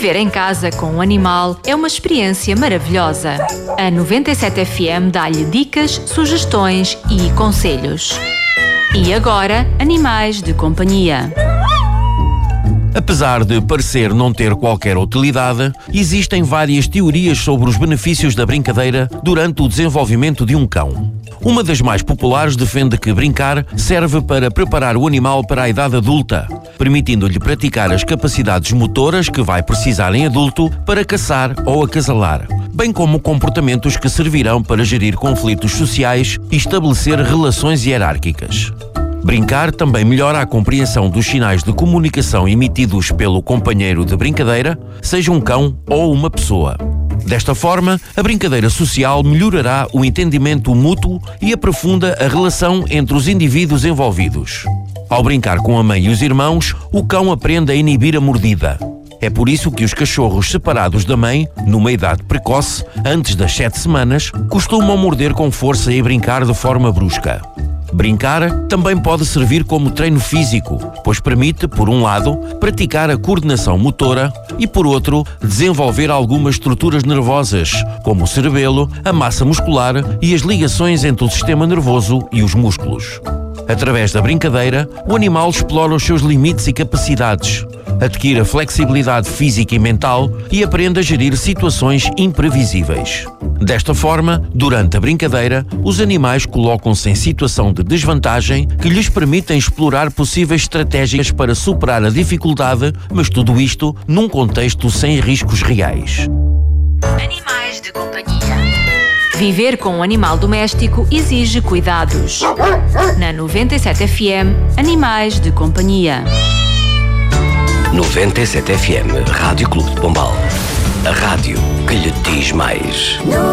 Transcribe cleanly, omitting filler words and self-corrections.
Viver em casa com um animal é uma experiência maravilhosa. A 97 FM dá-lhe dicas, sugestões e conselhos. E agora, Animais de Companhia. Apesar de parecer não ter qualquer utilidade, existem várias teorias sobre os benefícios da brincadeira durante o desenvolvimento de um cão. Uma das mais populares defende que brincar serve para preparar o animal para a idade adulta, permitindo-lhe praticar as capacidades motoras que vai precisar em adulto para caçar ou acasalar, bem como comportamentos que servirão para gerir conflitos sociais e estabelecer relações hierárquicas. Brincar também melhora a compreensão dos sinais de comunicação emitidos pelo companheiro de brincadeira, seja um cão ou uma pessoa. Desta forma, a brincadeira social melhorará o entendimento mútuo e aprofunda a relação entre os indivíduos envolvidos. Ao brincar com a mãe e os irmãos, o cão aprende a inibir a mordida. É por isso que os cachorros separados da mãe, numa idade precoce, antes das 7 semanas, costumam morder com força e brincar de forma brusca. Brincar também pode servir como treino físico, pois permite, por um lado, praticar a coordenação motora e, por outro, desenvolver algumas estruturas nervosas, como o cerebelo, a massa muscular e as ligações entre o sistema nervoso e os músculos. Através da brincadeira, o animal explora os seus limites e capacidades, adquire a flexibilidade física e mental e aprende a gerir situações imprevisíveis. Desta forma, durante a brincadeira, os animais colocam-se em situação de desvantagem que lhes permitem explorar possíveis estratégias para superar a dificuldade, mas tudo isto num contexto sem riscos reais. Animais de Companhia. Viver com um animal doméstico exige cuidados. Na 97 FM, Animais de Companhia. 97 FM, Rádio Clube de Pombal. A rádio que lhe diz mais.